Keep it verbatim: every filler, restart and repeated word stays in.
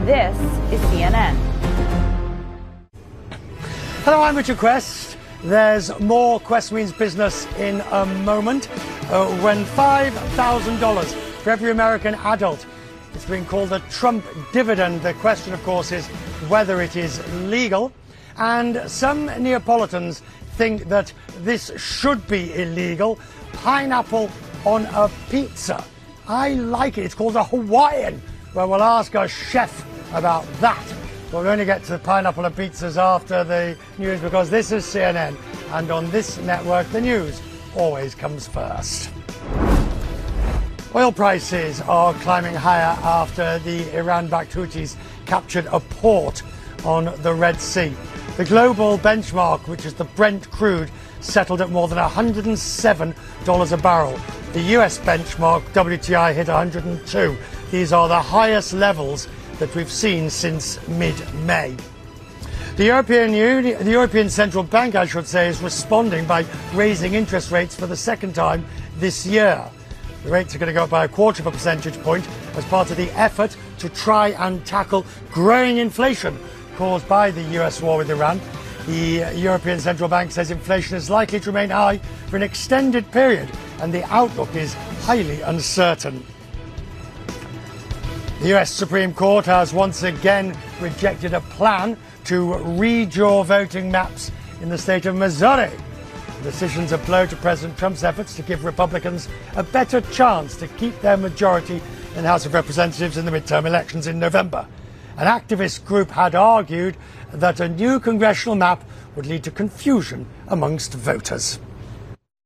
this is C N N. Hello, I'm Richard Quest. There's more Quest Means Business in a moment. Uh, when five thousand dollars for every American adult is being called a Trump dividend, the question, of course, is whether it is legal. And some Neapolitans think that this should be illegal. Pineapple on a pizza. I like it. It's called a Hawaiian. Well, we'll ask our chef about that. We'll only get to pineapple and pizzas after the news, because this is C N N, and on this network the news always comes first. Oil prices are climbing higher after the Iran-backed Houthis captured a port on the Red Sea. The global benchmark, which is the Brent crude, settled at more than one hundred seven dollars a barrel. The U S benchmark, W T I, hit one hundred two. These are the highest levels that we've seen since mid-May. The European Union, the European Central Bank, I should say, is responding by raising interest rates for the second time this year. The rates are going to go up by a quarter of a percentage point as part of the effort to try and tackle growing inflation caused by the U S war with Iran. The European Central Bank says inflation is likely to remain high for an extended period, and the outlook is highly uncertain. The U S Supreme Court has once again rejected a plan to redraw voting maps in the state of Missouri. The decision's a blow to President Trump's efforts to give Republicans a better chance to keep their majority in the House of Representatives in the midterm elections in November. An activist group had argued that a new congressional map would lead to confusion amongst voters.